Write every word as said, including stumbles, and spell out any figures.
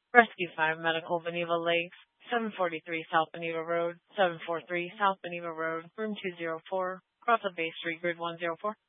Rescue five Medical, Beneva Lakes, seven forty-three South Beneva Road, seven forty-three South Beneva Road, room two oh four, Cross of Bay Street, grid one oh four.